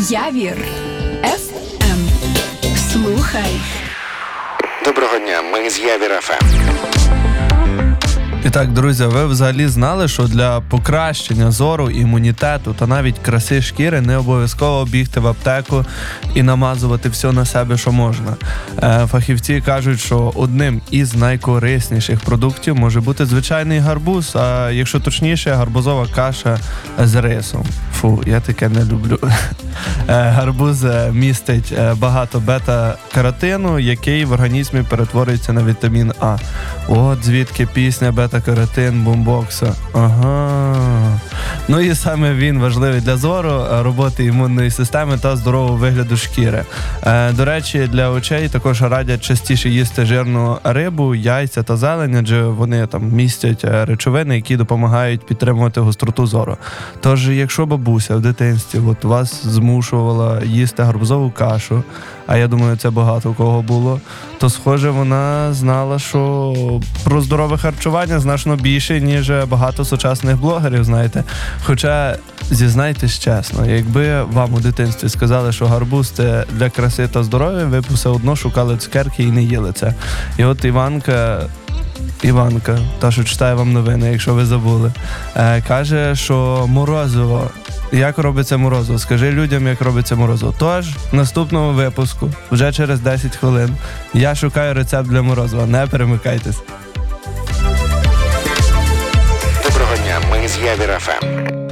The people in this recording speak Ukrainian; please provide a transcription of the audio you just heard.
Явір ФМ. Слухай. Доброго дня, ми з Явір ФМ. І так, друзі, ви взагалі знали, що для покращення зору, імунітету та навіть краси шкіри не обов'язково бігти в аптеку і намазувати все на себе, що можна. Фахівці кажуть, що одним із найкорисніших продуктів може бути звичайний гарбуз, а якщо точніше, гарбузова каша з рисом. Фу, я таке не люблю. Гарбуз містить багато бета-каротину, який в організмі перетворюється на вітамін А. От звідки пісня бета-каротин бумбокса. Ага. Ну і саме він важливий для зору, роботи імунної системи та здорового вигляду шкіри. До речі, для очей також радять частіше їсти жирну рибу, яйця та зелень, адже вони там містять речовини, які допомагають підтримувати гостроту зору. Тож, якщо бабуся в дитинстві от вас змушувала їсти гарбузову кашу, а я думаю, це багато у кого було, то, схоже, вона знала, що про здорове харчування значно більше, ніж багато сучасних блогерів, знаєте. Хоча, зізнайтесь чесно, якби вам у дитинстві сказали, що гарбуз – це для краси та здоров'я, ви б все одно шукали цукерки і не їли це. І от Іванка, та, що читає вам новини, якщо ви забули, каже, що морозиво. Як робиться морозиво? Скажи людям, як робиться морозиво. Тож, в наступному випуску, вже через 10 хвилин, я шукаю рецепт для морозива. Не перемикайтесь. Доброго дня, ми з Явір ФМ.